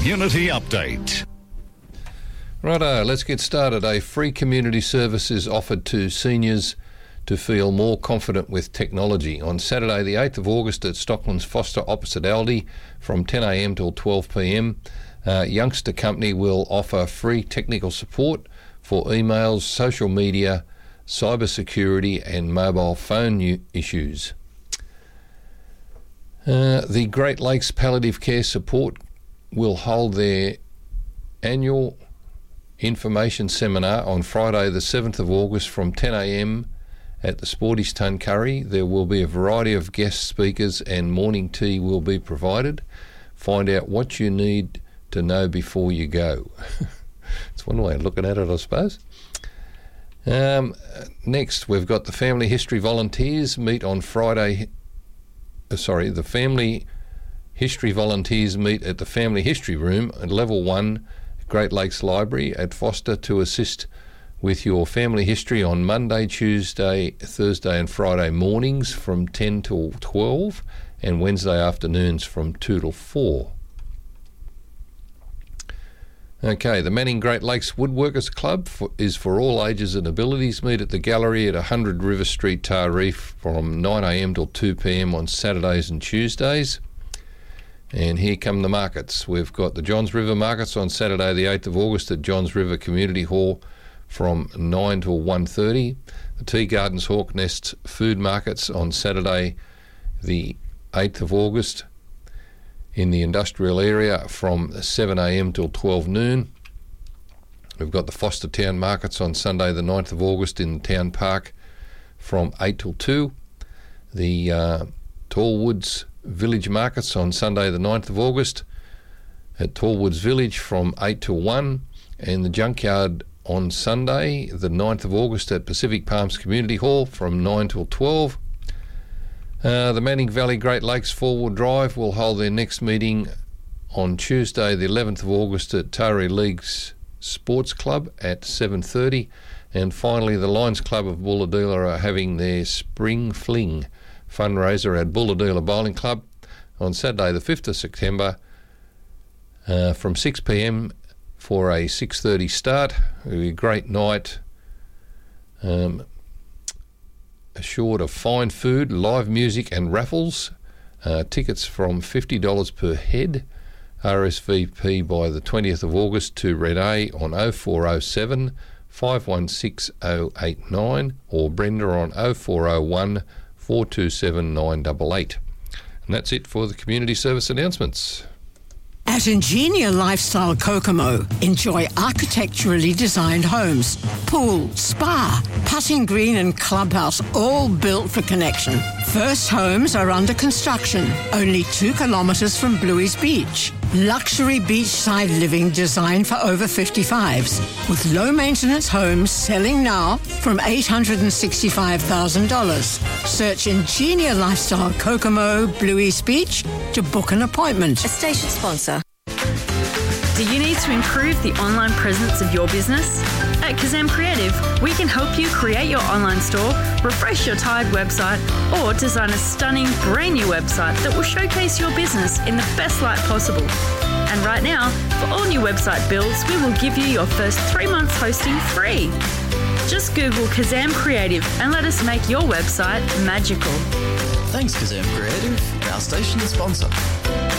Unity Update. Righto, let's get started. A free community service is offered to seniors to feel more confident with technology. On Saturday the 8th of August at Stocklands Foster opposite Aldi from 10am till 12pm, Youngster Company will offer free technical support for emails, social media, cyber security and mobile phone issues. The Great Lakes Palliative Care Support will hold their annual information seminar on Friday the 7th of August from 10am at the Sporties Tuncurry. There will be a variety of guest speakers and morning tea will be provided. Find out what you need to know before you go. It's one way of looking at it, I suppose. Next, we've got the Family History Volunteers meet on Friday. The Family History Volunteers meet at the Family History Room at Level 1 Great Lakes Library at Foster to assist with your family history on Monday, Tuesday, Thursday and Friday mornings from 10 till 12 and Wednesday afternoons from 2 till 4. Okay, the Manning Great Lakes Woodworkers Club is for all ages and abilities. Meet at the gallery at 100 River Street, Tarreef from 9am till 2pm on Saturdays and Tuesdays. And here come the markets. We've got the Johns River Markets on Saturday the 8th of August at Johns River Community Hall from 9 till 1:30. The Tea Gardens Hawk Nest Food Markets on Saturday the 8th of August in the industrial area from 7am till 12 noon. We've got the Foster Town Markets on Sunday the 9th of August in the Town Park from 8 till 2. The Tallwoods Village Markets on Sunday the 9th of August at Tallwoods Village from 8 till 1, and the Junkyard on Sunday the 9th of August at Pacific Palms Community Hall from 9 till 12. The Manning Valley Great Lakes Four-Wheel Drive will hold their next meeting on Tuesday the 11th of August at Taree Leagues Sports Club at 7:30, and finally the Lions Club of Bulahdelah are having their Spring Fling fundraiser at Bulahdelah Bowling Club on Saturday the 5th of September from 6pm for a 6:30 start. It'll be a great night, assured of fine food, live music and raffles. Tickets from $50 per head. RSVP by the 20th of August to Renee on 0407 516 089 or Brenda on 0401 427 988. And that's it for the community service announcements. At Ingenia Lifestyle Kokomo, enjoy architecturally designed homes, pool, spa, putting green and clubhouse, all built for connection. First homes are under construction, only 2 kilometres from Bluey's Beach. Luxury beachside living designed for over 55s, with low-maintenance homes selling now from $865,000. Search Ingenia Lifestyle Kokomo, Bluey's Beach to book an appointment. A station sponsor. Do you need to improve the online presence of your business? At Kazam Creative, we can help you create your online store, refresh your tired website, or design a stunning brand new website that will showcase your business in the best light possible. And right now, for all new website builds, we will give you your first 3 months hosting free. Just Google Kazam Creative and let us make your website magical. Thanks, Kazam Creative, our station sponsor.